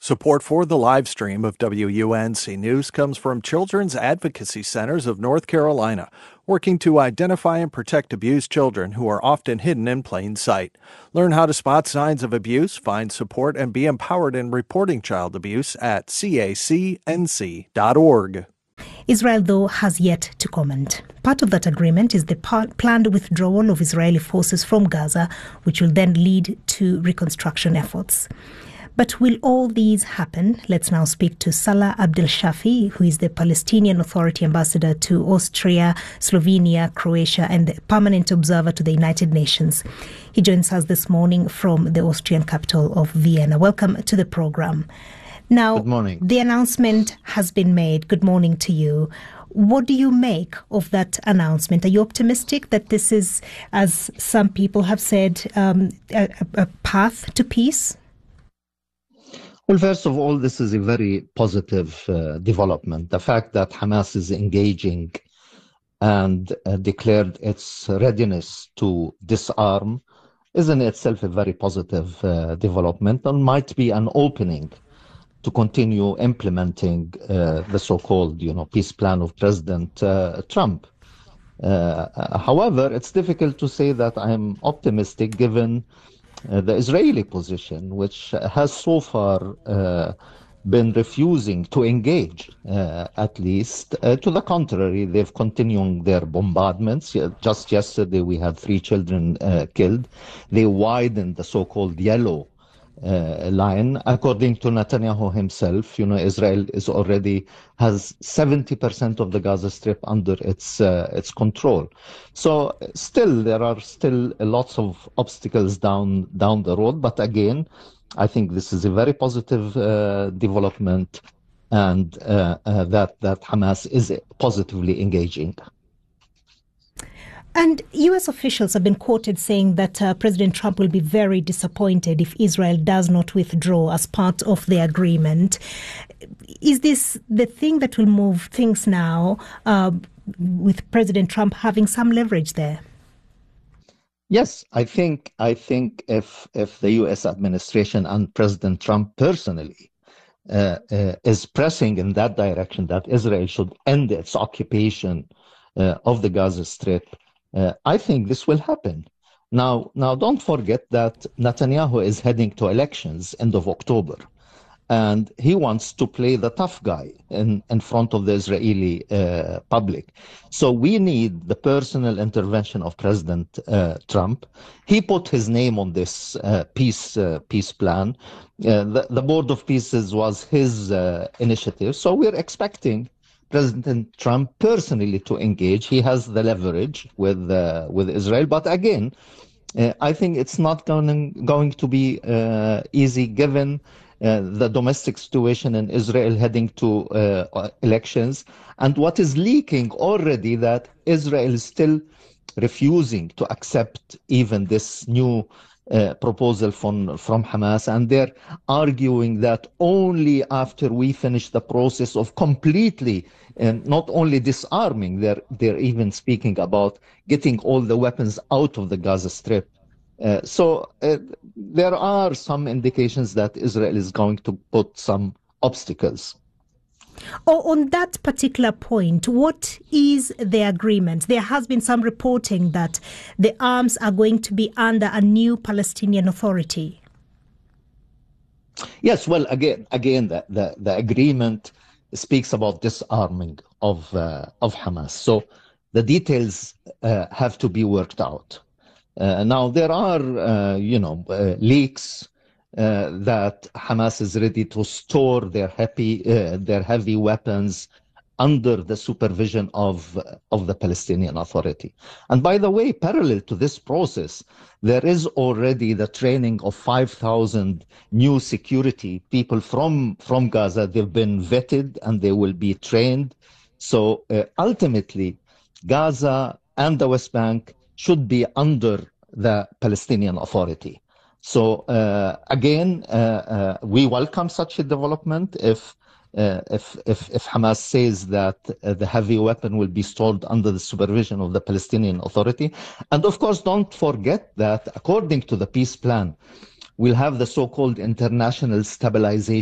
Support for the live stream of WUNC News comes from Children's Advocacy Centers of North Carolina, working to identify and protect abused children who are often hidden in plain sight. Learn how to spot signs of abuse, find support, and be empowered in reporting child abuse at cacnc.org. Israel, though, has yet to comment. Part of that agreement is the planned withdrawal of Israeli forces from Gaza, which will then lead to reconstruction efforts. But will all these happen? Let's now speak to Salah Abdel Shafi, who is the Palestinian Authority ambassador to Austria, Slovenia, Croatia, and the permanent observer to the United Nations. He joins us this morning from the Austrian capital of Vienna. Welcome to the program. Now, good morning. The announcement has been made. Good morning to you. What do you make of that announcement? Are you optimistic that this is, as some people have said, a path to peace? Well, first of all, this is a very positive development. The fact that Hamas is engaging and declared its readiness to disarm is in itself a very positive development and might be an opening to continue implementing the so-called, peace plan of President Trump. However, it's difficult to say that I'm optimistic given the Israeli position, which has so far been refusing to engage, at least. To the contrary, they've continued their bombardments. Just yesterday, we had 3 children killed. They widened the so-called yellow line. According to Netanyahu himself, Israel has 70% of the Gaza Strip under its control. So there are still lots of obstacles down the road. But again, I think this is a very positive development, and that Hamas is positively engaging. And U.S. officials have been quoted saying that President Trump will be very disappointed if Israel does not withdraw as part of the agreement. Is this the thing that will move things now, with President Trump having some leverage there? Yes, I think if the U.S. administration and President Trump personally is pressing in that direction, that Israel should end its occupation of the Gaza Strip, I think this will happen. Now, don't forget that Netanyahu is heading to elections end of October, and he wants to play the tough guy in front of the Israeli public. So we need the personal intervention of President Trump. He put his name on this peace plan. The Board of Peace was his initiative. So we're expecting President Trump personally to engage. He has the leverage with Israel, but again, I think it's not going to be easy given the domestic situation in Israel heading to elections, and what is leaking already that Israel is still refusing to accept even this new proposal from Hamas, and they're arguing that only after we finish the process of completely and not only disarming, they're even speaking about getting all the weapons out of the Gaza Strip. So there are some indications that Israel is going to put some obstacles. On that particular point, what is the agreement? There has been some reporting that the arms are going to be under a new Palestinian Authority. Yes, well, again, the agreement speaks about disarming of Hamas. So the details have to be worked out. Now there are, leaks that Hamas is ready to store their heavy weapons under the supervision of the Palestinian Authority. And by the way, parallel to this process, there is already the training of 5,000 new security people from Gaza. They've been vetted and they will be trained. So ultimately, Gaza and the West Bank should be under the Palestinian Authority. So again, we welcome such a development if Hamas says that the heavy weapon will be stored under the supervision of the Palestinian Authority. And of course, don't forget that according to the peace plan, we'll have the so-called international stabilization